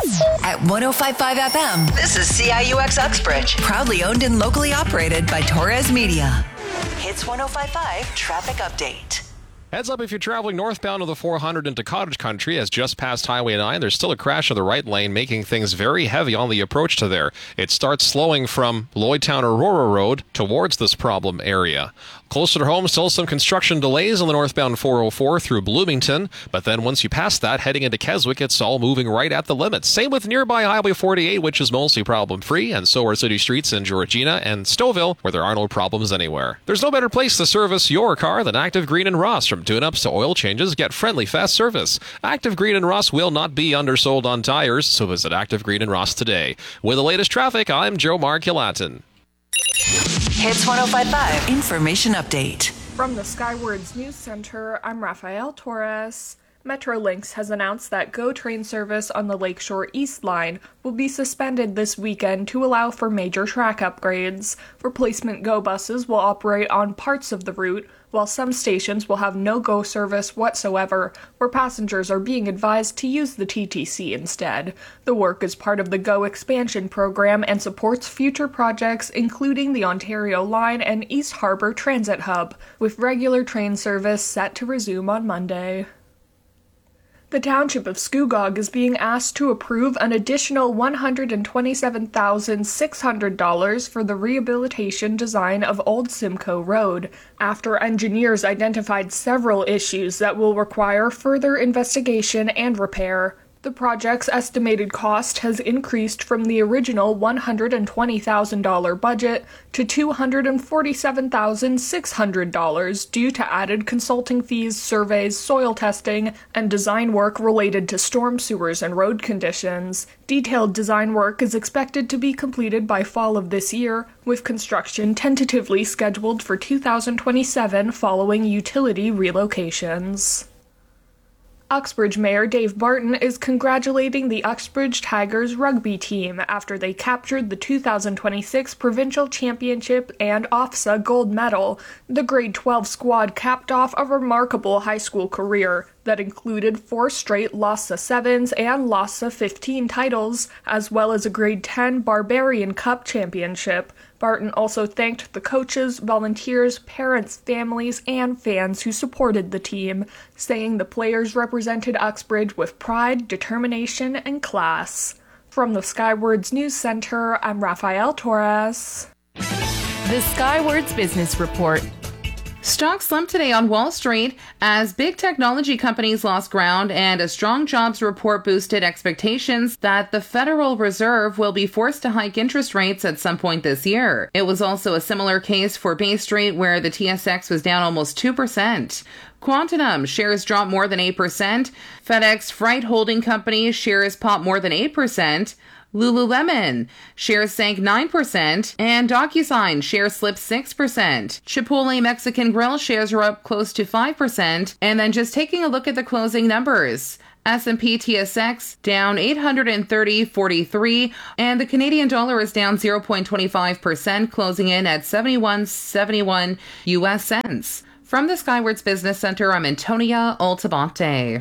At 105.5 FM, this is CIUX Uxbridge. Proudly owned and locally operated by Torres Media. Hits 105.5 Traffic Update. Heads up if you're traveling northbound of the 400 into Cottage Country, as just past Highway 9, there's still a crash in the right lane, making things very heavy on the approach to there. It starts slowing from Lloydtown Aurora Road towards this problem area. Closer to home, still some construction delays on the northbound 404 through Bloomington, but then once you pass that, heading into Keswick, it's all moving right at the limit. Same with nearby Highway 48, which is mostly problem-free, and so are city streets in Georgina and Stouffville, where there are no problems anywhere. There's no better place to service your car than Active Green and Ross. From tune-ups to oil changes, get friendly, fast service. Active Green and Ross will not be undersold on tires, so visit Active Green and Ross today. With the latest traffic, I'm Joe Markulatin. Hits 105.5 Information Update. From the Skywards News Center, I'm Rafael Torres. Metrolinx has announced that GO train service on the Lakeshore East Line will be suspended this weekend to allow for major track upgrades. Replacement GO buses will operate on parts of the route, while some stations will have no GO service whatsoever, where passengers are being advised to use the TTC instead. The work is part of the GO expansion program and supports future projects including the Ontario Line and East Harbour Transit Hub, with regular train service set to resume on Monday. The Township of Scugog is being asked to approve an additional $127,600 for the rehabilitation design of Old Simcoe Road, after engineers identified several issues that will require further investigation and repair. The project's estimated cost has increased from the original $120,000 budget to $247,600 due to added consulting fees, surveys, soil testing, and design work related to storm sewers and road conditions. Detailed design work is expected to be completed by fall of this year, with construction tentatively scheduled for 2027 following utility relocations. Uxbridge Mayor Dave Barton is congratulating the Uxbridge Tigers rugby team after they captured the 2026 Provincial Championship and OFSA gold medal. The grade 12 squad capped off a remarkable high school career that included 4 straight LASA 7s and LASA 15 titles, as well as a grade 10 Barbarian Cup championship. Barton also thanked the coaches, volunteers, parents, families, and fans who supported the team, saying the players represented Uxbridge with pride, determination, and class. From the Skywards News Center, I'm Rafael Torres. The Skywards Business Report. Stocks slumped today on Wall Street as big technology companies lost ground and a strong jobs report boosted expectations that the Federal Reserve will be forced to hike interest rates at some point this year. It was also a similar case for Bay Street, where the TSX was down almost 2%. Quantum shares dropped more than 8%. FedEx Freight Holding Company shares popped more than 8%. Lululemon shares sank 9%, and DocuSign shares slipped 6%. Chipotle Mexican Grill shares are up close to 5%. And then just taking a look at the closing numbers. S&P TSX down 830.43, and the Canadian dollar is down 0.25%, closing in at 71.71 US cents. From the Skywards Business Center, I'm Antonia Altabante.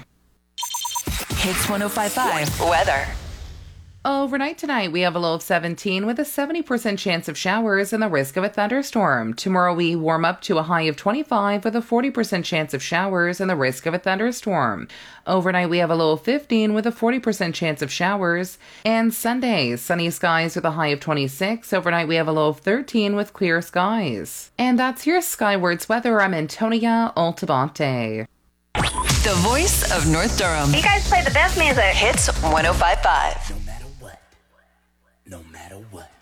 Hits 105.5 Weather. Overnight tonight, we have a low of 17 with a 70% chance of showers and the risk of a thunderstorm. Tomorrow, we warm up to a high of 25 with a 40% chance of showers and the risk of a thunderstorm. Overnight, we have a low of 15 with a 40% chance of showers. And Sunday, sunny skies with a high of 26. Overnight, we have a low of 13 with clear skies. And that's your Skywards weather. I'm Antonia Altabante. The voice of North Durham. You guys play the best music. Hits 105.5. No matter what.